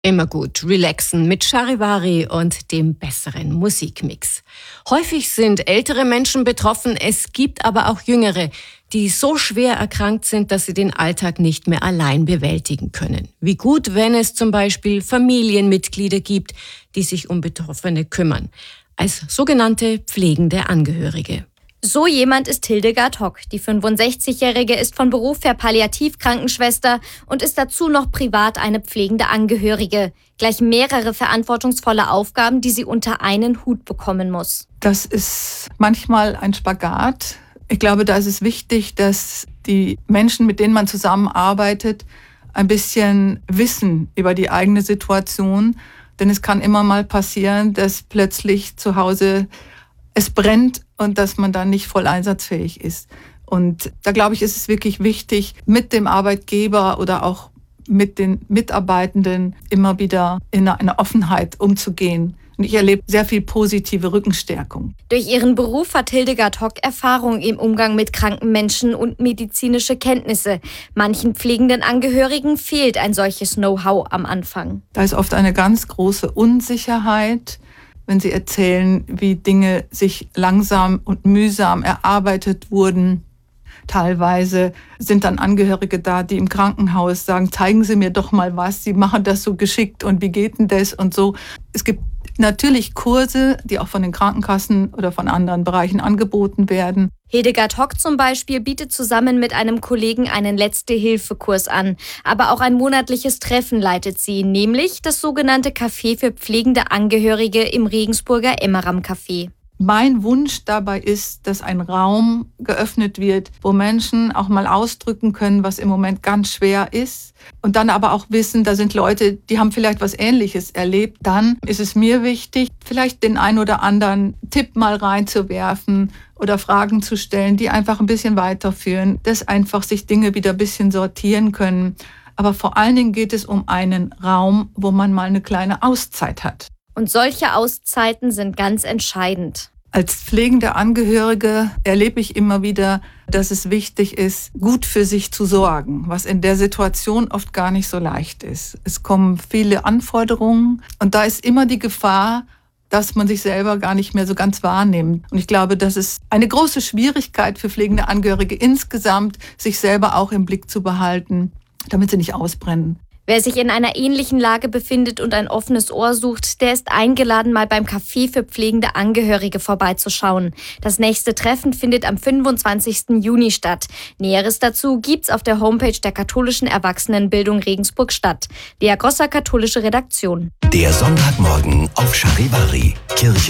Immer gut relaxen mit Charivari und dem besseren Musikmix. Häufig sind ältere Menschen betroffen, es gibt aber auch jüngere, die so schwer erkrankt sind, dass sie den Alltag nicht mehr allein bewältigen können. Wie gut, wenn es zum Beispiel Familienmitglieder gibt, die sich um Betroffene kümmern, als sogenannte pflegende Angehörige. So jemand ist Hildegard Hock. Die 65-Jährige ist von Beruf her Palliativkrankenschwester und ist dazu noch privat eine pflegende Angehörige. Gleich mehrere verantwortungsvolle Aufgaben, die sie unter einen Hut bekommen muss. Das ist manchmal ein Spagat. Ich glaube, da ist es wichtig, dass die Menschen, mit denen man zusammenarbeitet, ein bisschen wissen über die eigene Situation. Denn es kann immer mal passieren, dass plötzlich zu Hause es brennt und dass man dann nicht voll einsatzfähig ist. Und da glaube ich, ist es wirklich wichtig, mit dem Arbeitgeber oder auch mit den Mitarbeitenden immer wieder in einer Offenheit umzugehen. Und ich erlebe sehr viel positive Rückenstärkung. Durch ihren Beruf hat Hildegard Hock Erfahrung im Umgang mit kranken Menschen und medizinische Kenntnisse. Manchen pflegenden Angehörigen fehlt ein solches Know-how am Anfang. Da ist oft eine ganz große Unsicherheit, wenn sie erzählen, wie Dinge sich langsam und mühsam erarbeitet wurden. Teilweise sind dann Angehörige da, die im Krankenhaus sagen, zeigen Sie mir doch mal was, Sie machen das so geschickt und wie geht denn das und so. Es gibt natürlich Kurse, die auch von den Krankenkassen oder von anderen Bereichen angeboten werden. Hildegard Hock zum Beispiel bietet zusammen mit einem Kollegen einen Letzte-Hilfe-Kurs an. Aber auch ein monatliches Treffen leitet sie, nämlich das sogenannte Café für pflegende Angehörige im Regensburger Emmeram-Café. Mein Wunsch dabei ist, dass ein Raum geöffnet wird, wo Menschen auch mal ausdrücken können, was im Moment ganz schwer ist. Und dann aber auch wissen, da sind Leute, die haben vielleicht was Ähnliches erlebt. Dann ist es mir wichtig, vielleicht den einen oder anderen Tipp mal reinzuwerfen oder Fragen zu stellen, die einfach ein bisschen weiterführen, dass einfach sich Dinge wieder ein bisschen sortieren können. Aber vor allen Dingen geht es um einen Raum, wo man mal eine kleine Auszeit hat. Und solche Auszeiten sind ganz entscheidend. Als pflegende Angehörige erlebe ich immer wieder, dass es wichtig ist, gut für sich zu sorgen, was in der Situation oft gar nicht so leicht ist. Es kommen viele Anforderungen und da ist immer die Gefahr, dass man sich selber gar nicht mehr so ganz wahrnimmt. Und ich glaube, das ist eine große Schwierigkeit für pflegende Angehörige insgesamt, sich selber auch im Blick zu behalten, damit sie nicht ausbrennen. Wer sich in einer ähnlichen Lage befindet und ein offenes Ohr sucht, der ist eingeladen, mal beim Café für pflegende Angehörige vorbeizuschauen. Das nächste Treffen findet am 25. Juni statt. Näheres dazu gibt's auf der Homepage der Katholischen Erwachsenenbildung Regensburg-Stadt. Lea Grosser, katholische Redaktion. Der Sonntagmorgen auf Charivari, Kirche